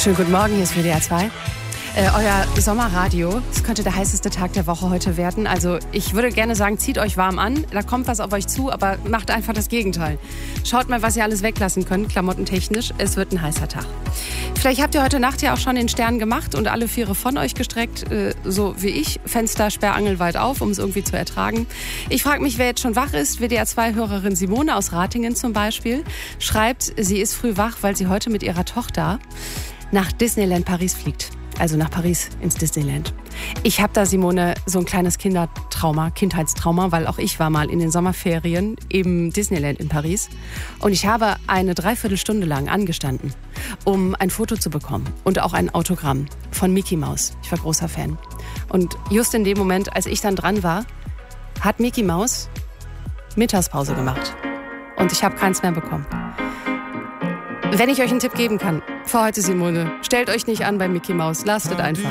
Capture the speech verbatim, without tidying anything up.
Schönen guten Morgen, hier ist W D R zwei. Äh, euer Sommerradio. Es könnte der heißeste Tag der Woche heute werden. Also ich würde gerne sagen, zieht euch warm an. Da kommt was auf euch zu, aber macht einfach das Gegenteil. Schaut mal, was ihr alles weglassen könnt, klamottentechnisch. Es wird ein heißer Tag. Vielleicht habt ihr heute Nacht ja auch schon den Stern gemacht und alle Viere von euch gestreckt, äh, so wie ich. Fenster sperrangelweit auf, um es irgendwie zu ertragen. Ich frage mich, wer jetzt schon wach ist. W D R zwei-Hörerin Simone aus Ratingen zum Beispiel schreibt, sie ist früh wach, weil sie heute mit ihrer Tochter nach Disneyland Paris fliegt. Also nach Paris ins Disneyland. Ich habe da, Simone, so ein kleines Kindertrauma, Kindheitstrauma, weil auch ich war mal in den Sommerferien im Disneyland in Paris. Und ich habe eine Dreiviertelstunde lang angestanden, um ein Foto zu bekommen und auch ein Autogramm von Mickey Mouse. Ich war großer Fan. Und just in dem Moment, als ich dann dran war, hat Mickey Mouse Mittagspause gemacht. Und ich habe keins mehr bekommen. Wenn ich euch einen Tipp geben kann, für heute, Simone, stellt euch nicht an bei Mickey Mouse, lasst es einfach.